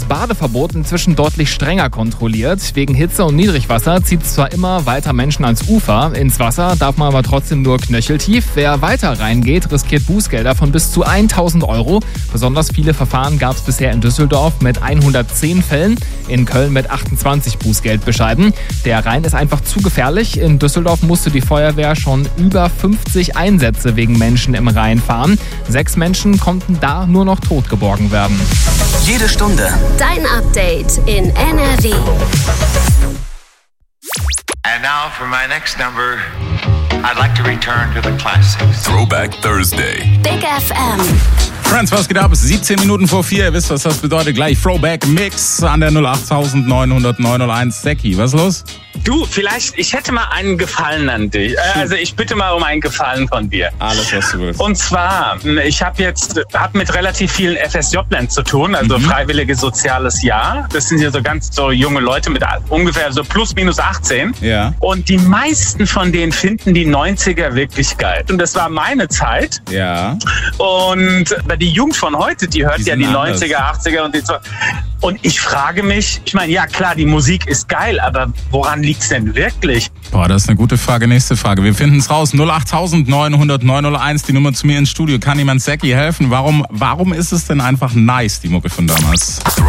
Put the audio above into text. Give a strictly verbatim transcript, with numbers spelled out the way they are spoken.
Badeverbot inzwischen deutlich strenger kontrolliert. Wegen Hitze und Niedrigwasser zieht zwar immer weiter Menschen ans Ufer. Ins Wasser darf man aber trotzdem nur knöcheltief. Wer weiter reingeht, riskiert Bußgelder von bis zu tausend Euro. Besonders viele Verfahren gab es bisher in Düsseldorf mit hundertzehn Fällen, in Köln mit achtundzwanzig Bußgeldbescheiden. Der Rhein ist einfach zu gefährlich. In Düsseldorf musste die Feuerwehr schon über fünfzig Einsätze wegen Menschen im Rhein fahren. Sechs Menschen konnten da nur noch tot geborgen werden. Jede Stunde Dein Update in N R W. And now for my next number, I'd like to return to the classics. Throwback Thursday. Big F M. Friends, was geht ab? Es ist siebzehn Minuten vor vier. Ihr wisst, was das bedeutet. Gleich Throwback Mix an der null acht neun null null neun null eins. Säcki, was ist los? Du, vielleicht, ich hätte mal einen Gefallen an dich. Äh, Also ich bitte mal um einen Gefallen von dir. Alles, was du willst. Und zwar, ich habe jetzt hab mit relativ vielen F S J-Lern zu tun, also mhm. freiwillige soziales Jahr. Das sind ja so ganz so junge Leute mit ungefähr so plus minus achtzehn. Ja. Und die meisten von denen finden die neunziger wirklich geil. Und das war meine Zeit. Ja. Und die Jugend von heute, die hört Die ja sind die anders. neunziger, achtziger und die so. Und ich frage mich, ich meine, ja klar, die Musik ist geil, aber woran liegt's denn wirklich? Boah, das ist eine gute Frage. Nächste Frage. Wir finden es raus. null acht neun null null neun null eins, die Nummer zu mir ins Studio. Kann jemand Säcki helfen? Warum, warum ist es denn einfach nice, die Mucke von damals?